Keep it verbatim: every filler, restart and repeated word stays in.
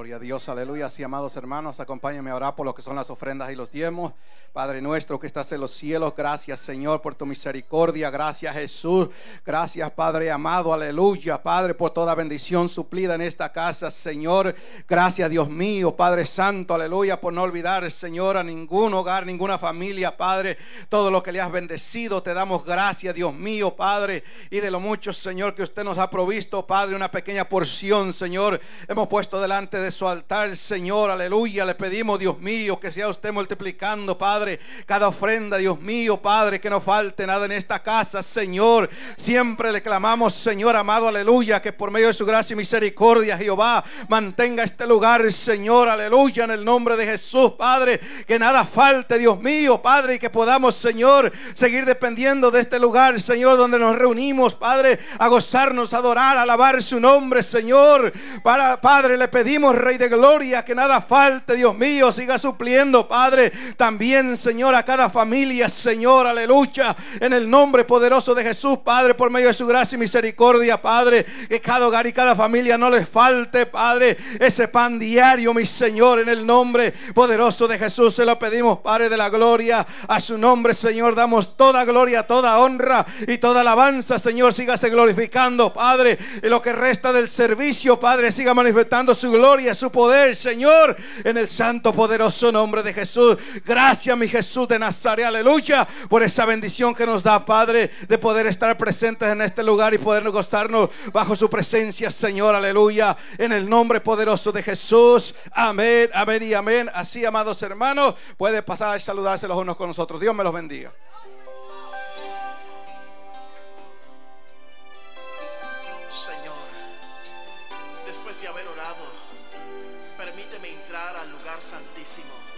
Gloria a Dios, aleluya. Así, amados hermanos, acompáñenme a orar por lo que son las ofrendas y los diezmos. Padre nuestro que estás en los cielos, gracias Señor por tu misericordia, gracias Jesús, gracias Padre amado, aleluya, Padre, por toda bendición suplida en esta casa, Señor. Gracias Dios mío, Padre santo, aleluya, por no olvidar, Señor, a ningún hogar, ninguna familia, Padre, todo lo que le has bendecido, te damos gracias, Dios mío, Padre, y de lo mucho, Señor, que usted nos ha provisto, Padre, una pequeña porción, Señor, hemos puesto delante de su altar, Señor, aleluya. Le pedimos, Dios mío, que sea usted multiplicando, Padre, cada ofrenda, Dios mío, Padre, que no falte nada en esta casa, Señor. Siempre le clamamos, Señor amado, aleluya, que por medio de su gracia y misericordia, Jehová, mantenga este lugar, Señor, aleluya, en el nombre de Jesús, Padre, que nada falte, Dios mío, Padre, y que podamos, Señor, seguir dependiendo de este lugar, Señor, donde nos reunimos, Padre, a gozarnos, a adorar, a alabar su nombre, Señor. Para, Padre, le pedimos, Rey de Gloria, que nada falte, Dios mío, siga supliendo, Padre, también, Señor, a cada familia, Señor, aleluya, en el nombre poderoso de Jesús, Padre, por medio de su gracia y misericordia, Padre, que cada hogar y cada familia no les falte, Padre, ese pan diario, mi Señor, en el nombre poderoso de Jesús, se lo pedimos, Padre de la gloria, a su nombre, Señor, damos toda gloria, toda honra y toda alabanza, Señor, sígase glorificando, Padre, en lo que resta del servicio, Padre, siga manifestando su gloria, su poder, Señor, en el santo poderoso nombre de Jesús. Gracias, mi Jesús de Nazaret, aleluya, por esa bendición que nos da, Padre, de poder estar presentes en este lugar y poder gozarnos bajo su presencia, Señor, aleluya, en el nombre poderoso de Jesús. Amén, amén y amén. Así, amados hermanos, puede pasar a saludarse los unos con los otros. Dios me los bendiga. Señor, después de haber orado, permíteme entrar al lugar santísimo.